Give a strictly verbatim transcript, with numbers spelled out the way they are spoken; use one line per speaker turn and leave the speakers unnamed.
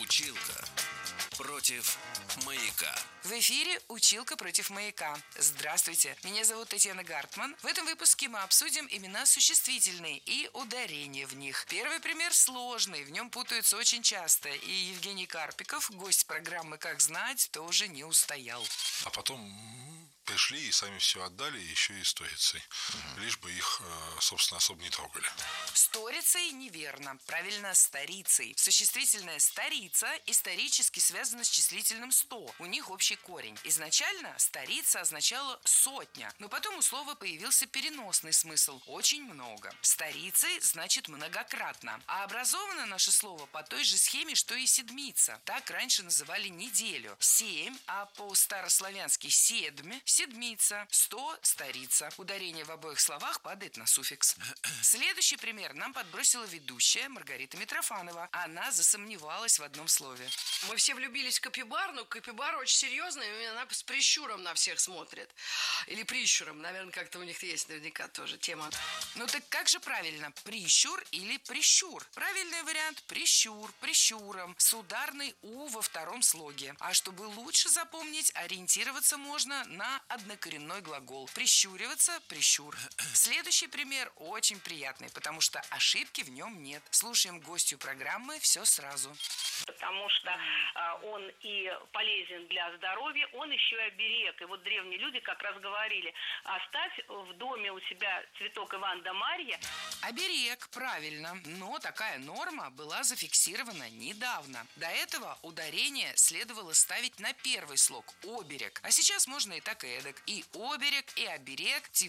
Училка против маяка.
В эфире «Училка против маяка». Здравствуйте, меня зовут Татьяна Гартман. В этом выпуске мы обсудим имена существительные и ударения в них. Первый пример сложный, в нем путаются очень часто. И Евгений Карпиков, гость программы «Как знать», тоже не устоял.
А потом пришли и сами все отдали, еще и сторицей. Угу. Лишь бы их, собственно, особо не трогали.
Сторицей неверно. Правильно, старицей. Существительное «старица» исторически связано с числительным «сто». У них общий корень. Изначально «старица» означала «сотня», но потом у слова появился переносный смысл – «очень много». «Старицей» значит «многократно». А образовано наше слово по той же схеме, что и «седмица». Так раньше называли неделю. Семь, а по-старославянски «седмь» – седмица. Сто – старица. Ударение в обоих словах падает на суффикс. Следующий пример нам подбросила ведущая Маргарита Митрофанова. Она засомневалась в одном слове.
Мы все влюбились в капибар, но капибар очень серьезная, и она с прищуром на всех смотрит. Или прищуром, наверное, как-то у них есть наверняка тоже тема.
Ну так как же правильно, прищур или прищур? Правильный вариант – прищур, прищуром, с ударной «у» во втором слоге. А чтобы лучше запомнить, ориентироваться можно на однокоренной глагол. Прищуриваться – прищур. Следующий пример очень приятный, потому что ошибки в нем нет. Слушаем гостью программы «Все сразу».
Потому что э, он и полезен для здоровья, он еще и оберег. И вот древние люди как раз говорили: оставь в доме у себя цветок Иван да Марья.
Оберег, правильно. Но такая норма была зафиксирована недавно. До этого ударение следовало ставить на первый слог – оберег. А сейчас можно и так и эдак. И оберег, и оберег,